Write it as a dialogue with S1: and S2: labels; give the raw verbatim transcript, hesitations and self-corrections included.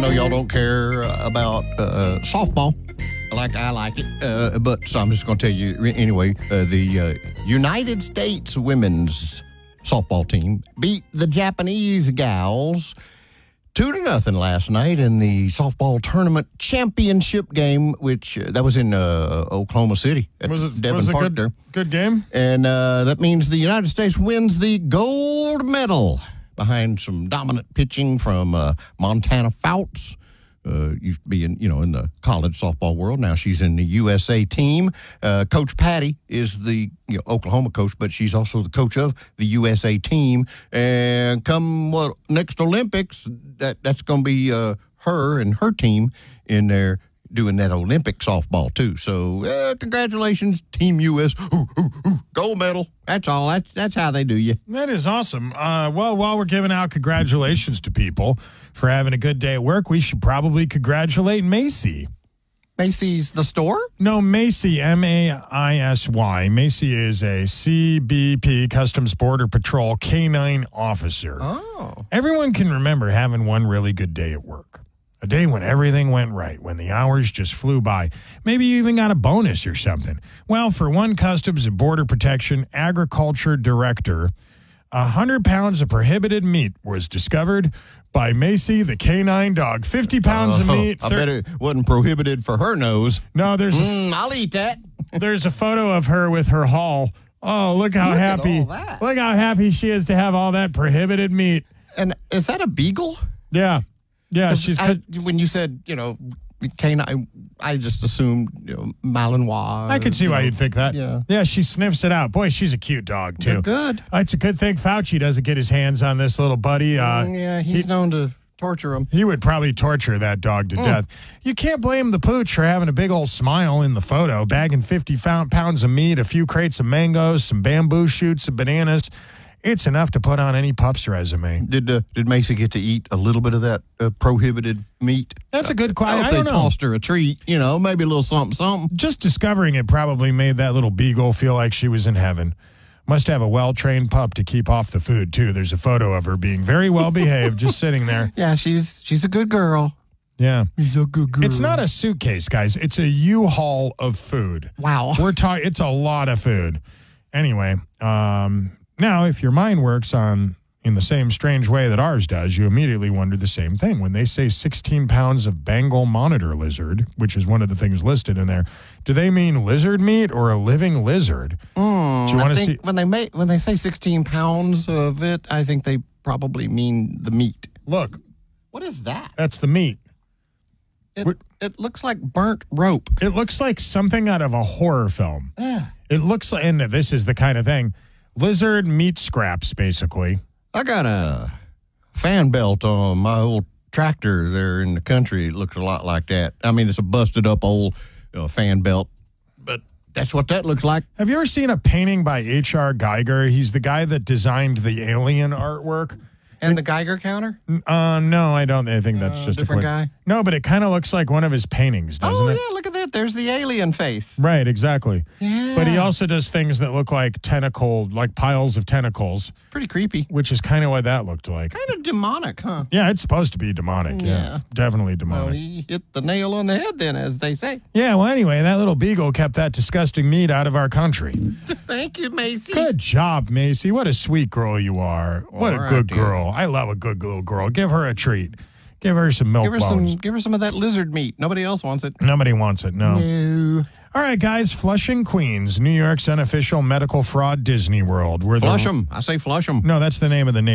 S1: know y'all don't care about uh, softball like I like it, uh, but so I'm just going to tell you anyway. Uh, the uh, United States women's softball team beat the Japanese gals two to nothing last night in the softball tournament championship game, which uh, that was in uh, Oklahoma City at
S2: was it,
S1: Devon
S2: was it
S1: Park
S2: good,
S1: there.
S2: Good game,
S1: and uh, that means the United States wins the gold medal behind some dominant pitching from uh, Montana Fouts. Uh, used to be in, you know, in the college softball world. Now she's in the U S A team. Uh, coach Patty is the you know, Oklahoma coach, but she's also the coach of the U S A team. And come what next Olympics, that that's going to be uh, her and her team in there doing that Olympic softball too. So uh, congratulations, Team U S. Ooh, ooh, ooh, gold medal. That's all. That's that's how they do you.
S2: That is awesome. Uh, well, while we're giving out congratulations to people for having a good day at work, we should probably congratulate Macy.
S1: Macy's the store?
S2: No, Macy, M A I S Y. Macy is a C B P, Customs Border Patrol K nine officer.
S1: Oh.
S2: Everyone can remember having one really good day at work. A day when everything went right, when the hours just flew by. Maybe you even got a bonus or something. Well, for one Customs and Border Protection Agriculture Director, one hundred pounds of prohibited meat was discovered by Macy, the K nine dog. fifty pounds of
S1: Oh,
S2: meat.
S1: I bet it wasn't prohibited for her nose.
S2: No, there's a,
S1: Mm, I'll eat that.
S2: there's a photo of her with her haul. Oh, look how
S1: Look at
S2: happy.
S1: all that.
S2: Look how happy she is to have all that prohibited meat.
S1: And is that a beagle?
S2: Yeah. Yeah, she's
S1: I, when you said, you know, canine, I just assumed, you know, Malinois.
S2: I could see
S1: you
S2: why
S1: know,
S2: you'd think that.
S1: Yeah.
S2: Yeah, she sniffs it out. Boy, she's a cute dog, too.
S1: They're good.
S2: Uh, It's a good thing Fauci doesn't get his hands on this little buddy. Uh,
S1: Mm, yeah, he's
S2: he,
S1: known to torture him.
S2: he would probably torture that dog to
S1: Mm.
S2: death. You can't blame the pooch for having a big old smile in the photo, bagging fifty pounds of meat, a few crates of mangoes, some bamboo shoots, some bananas. It's enough to put on any pup's resume.
S1: Did uh, did Macy get to eat a little bit of that uh, prohibited meat?
S2: That's a good
S1: I
S2: question.
S1: hope
S2: I
S1: they
S2: don't know.
S1: tossed her a treat, you know, maybe a little something, something.
S2: Just discovering it probably made that little beagle feel like she was in heaven. Must have a well-trained pup to keep off the food, too. There's a photo of her being very well-behaved, just sitting there.
S1: Yeah, she's she's a good girl.
S2: Yeah.
S1: She's a good girl.
S2: It's not a suitcase, guys. It's a U-Haul of food.
S1: Wow.
S2: We're talking, it's a lot of food. Anyway, um, now if your mind works on in the same strange way that ours does, you immediately wonder the same thing. When they say sixteen pounds of Bengal monitor lizard, which is one of the things listed in there, do they mean lizard meat or a living lizard?
S1: Mm,
S2: do you want to see?
S1: when they make when they say sixteen pounds of it, I think they probably mean the meat.
S2: Look,
S1: What is that?
S2: that's the meat.
S1: It,
S2: What-
S1: it looks like burnt rope.
S2: It looks like something out of a horror film. It looks like, and this is the kind of thing, lizard meat scraps, basically.
S1: I got a fan belt on my old tractor there in the country. It looks a lot like that. I mean, it's a busted up old uh, fan belt, but that's what that looks like.
S2: Have you ever seen a painting by H R Geiger? He's the guy that designed the alien artwork.
S1: And the Geiger counter?
S2: Uh, no, I don't. I think that's
S1: Uh,
S2: just
S1: different
S2: a quick,
S1: guy?
S2: No, but it kind of looks like one of his paintings, doesn't
S1: Oh,
S2: it?
S1: yeah, look at that. There's the alien face.
S2: Right, exactly.
S1: Yeah.
S2: But he also does things that look like tentacle, like piles of tentacles,
S1: Pretty creepy.
S2: which is kind of what that looked like.
S1: Kind of demonic, huh?
S2: Yeah, it's supposed to be demonic. Yeah,
S1: Yeah.
S2: definitely
S1: Well,
S2: demonic.
S1: he hit the nail on the head then, as they say.
S2: Yeah, well, anyway, that little beagle kept that disgusting meat out of our country.
S1: Thank you, Macy.
S2: Good job, Macy. What a sweet girl you are. What
S1: All
S2: a
S1: right,
S2: good
S1: dude.
S2: girl. I love a good little girl. Give her a treat. Give her some milk
S1: Give her
S2: bones.
S1: some. Give her some of that lizard meat. Nobody else wants it.
S2: Nobody wants it, no.
S1: No.
S2: All right, guys, Flushing, Queens, New York's unofficial medical fraud Disney World. Where the-
S1: Flush them. I say flush them.
S2: No, that's the name of the neighborhood.